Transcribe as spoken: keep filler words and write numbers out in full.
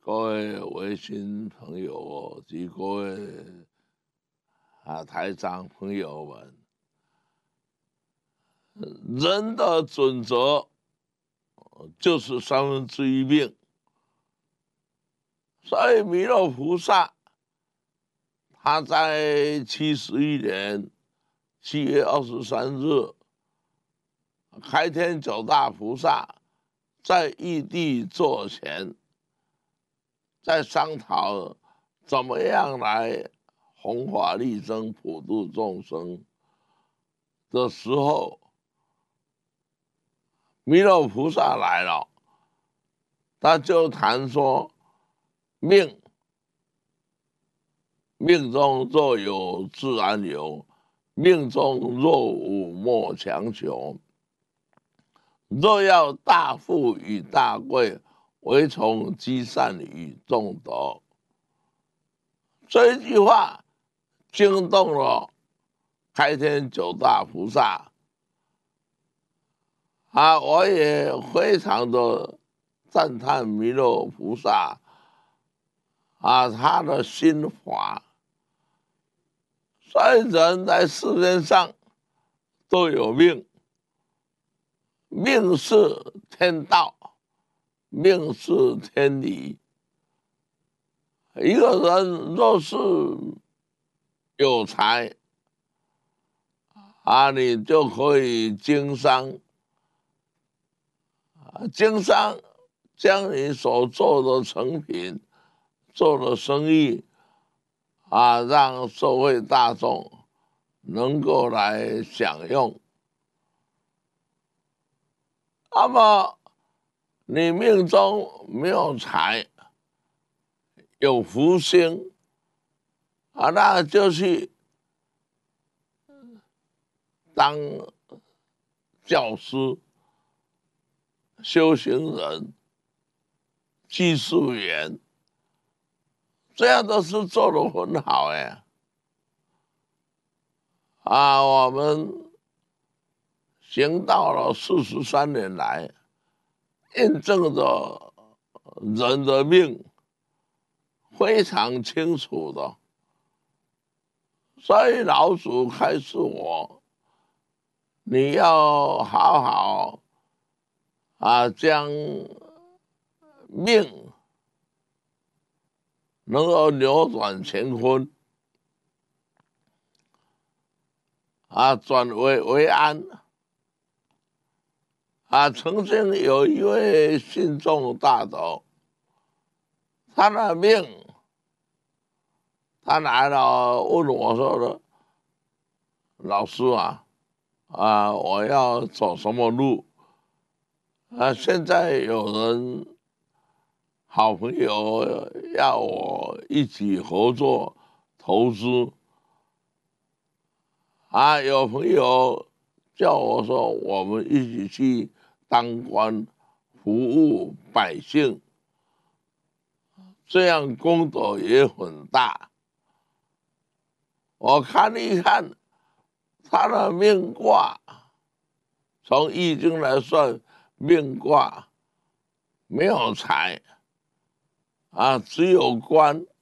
各位微信朋友及各位啊台长朋友们，人的准则就是三分之一命，所以弥勒菩萨他在七十一年七月二十三日，开天九大菩萨在异地座前，在商讨怎么样来弘法利生、普度众生的时候，弥勒菩萨来了，他就谈说命。命中若有自然有，命中若无莫强求。若要大富与大贵，唯从积善与众德。这一句话惊动了开天九大菩萨啊！我也非常的赞叹弥勒菩萨啊，他的心法。所以人在世界上都有命，命是天道，命是天理。一个人若是有才啊，你就可以经商，啊，经商将你所做的成品、做的生意啊，让社会大众能够来享用。那么你命中没有财，有福星啊，那就去当教师、修行人、技术员，这样的事做得很好哎。啊，我们行道了四十三年来，印证着人的命非常清楚的。所以老祖开示我，你要好好啊，将命能够扭转乾坤啊，转危为安啊！曾经有一位信众大德，他的命，他来了问我说的，老师啊，啊，我要走什么路？啊，现在有人好朋友要我一起合作投资。啊，有朋友叫我说，我们一起去当官，服务百姓，这样功德也很大。我看一看他的命卦，从易经来算，命卦没有财啊，只有官，